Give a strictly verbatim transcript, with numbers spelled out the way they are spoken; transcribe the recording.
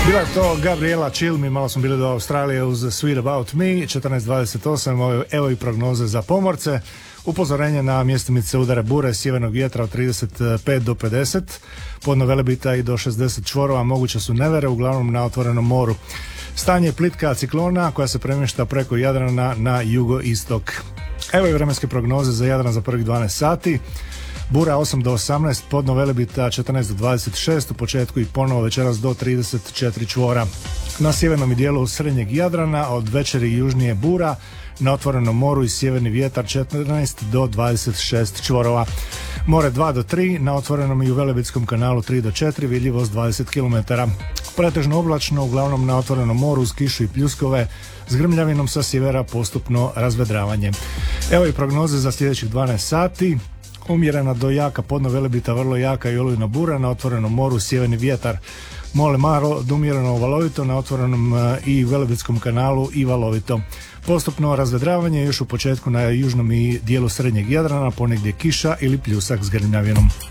Bila je to Gabriela Chill, mi malo smo bili do Australije uz Sweet About Me, četrnaest dvadeset osam, evo i prognoze za pomorce. Upozorenje na mjestimice udare bure, sjevernog vjetra od trideset pet do pedeset, podno Velebita i do šezdeset čvorova, moguće su nevere, uglavnom na otvorenom moru. Stanje plitka ciklona koja se premješta preko Jadrana na jugoistok. Evo i vremenske prognoze za Jadran za prvih dvanaest sati. Bura osam do osamnaest, podno Velebita četrnaest do dvadeset šest, u početku i ponovo večeras do trideset četiri čvora. Na sjevernom dijelu srednjeg Jadrana od večeri južnije bura, na otvorenom moru i sjeverni vjetar četrnaest do dvadeset šest čvorova. More dva do tri, na otvorenom i u Velebitskom kanalu tri do četiri, vidljivost dvadeset kilometara. Pretežno oblačno, uglavnom na otvorenom moru uz kišu i pljuskove, s grmljavinom sa sjevera postupno razvedravanje. Evo i prognoze za sljedećih dvanaest sati. Umjerena do jaka podno Velebita, vrlo jaka i olujna bura, na otvorenom moru sjeverni vjetar. Mole malo do umjereno valovito, na otvorenom i Velebitskom kanalu i valovito. Postupno razvedravanje još u početku na južnom i dijelu srednjeg Jadrana, ponegdje kiša ili pljusak s grmljavinom.